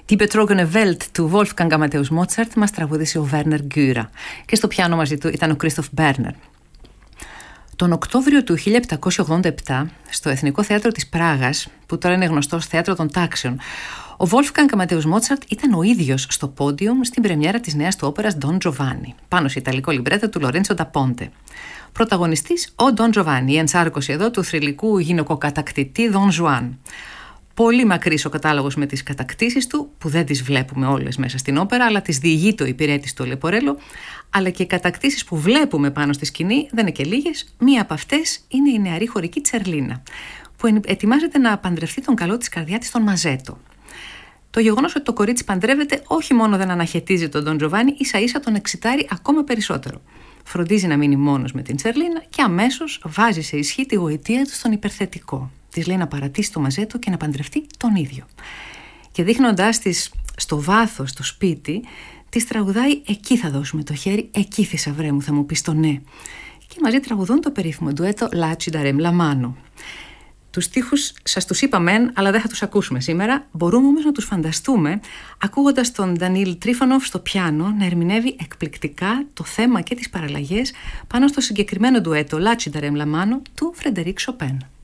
Die Betrogene Welt του Wolfgang Amadeus Mozart μας τραγούδισε ο Werner Güra και στο πιάνο μαζί του ήταν ο Christoph Berner. Τον Οκτώβριο του 1787, στο Εθνικό Θέατρο της Πράγας, που τώρα είναι γνωστό ως Θέατρο των Τάξεων, ο Wolfgang Amadeus Mozart ήταν ο ίδιος στο πόντιουμ στην πρεμιέρα της νέας του όπερας Don Giovanni, πάνω σε ιταλικό λιμπρέτο του Lorenzo da Ponte. Πρωταγωνιστής ο Don Giovanni, η ενσάρκωση εδώ του θρυλικού γυναικοκατακτητή Don Juan. Πολύ μακρύς ο κατάλογος με τις κατακτήσεις του, που δεν τις βλέπουμε όλες μέσα στην όπερα, αλλά τις διηγείται ο υπηρέτης του Λεπορέλο, αλλά και οι κατακτήσεις που βλέπουμε πάνω στη σκηνή δεν είναι και λίγες. Μία από αυτές είναι η νεαρή χωρική Τσερλίνα, που ετοιμάζεται να παντρευτεί τον καλό της καρδιά της, τον Μαζέτο. Το γεγονός ότι το κορίτσι παντρεύεται όχι μόνο δεν αναχαιτίζει τον Ντον Τζοβάνι, ίσα ίσα τον εξητάρει ακόμα περισσότερο. Φροντίζει να μείνει μόνος με την Τσερλίνα και αμέσως βάζει σε ισχύ τη γοητεία του στον υπερθετικό. Της λέει να παρατήσει το Μαζέτο και να παντρευτεί τον ίδιο. Και δείχνοντάς της στο βάθος, στο σπίτι, της τραγουδάει «Εκεί θα δώσουμε το χέρι, εκεί θησαυρέ μου θα μου πεις το ναι». Και μαζί τραγουδούν το περίφημο ντουέτο «La ci darem la mano». Τους στίχους σας τους είπα μεν, αλλά δεν θα τους ακούσουμε σήμερα. Μπορούμε όμως να τους φανταστούμε ακούγοντας τον Ντανίλ Τρίφωνοφ στο πιάνο να ερμηνεύει εκπληκτικά το θέμα και τις παραλλαγές πάνω στο συγκεκριμένο ντουέτο «La ci darem la mano» του Φρεντερίκ Σοπέν.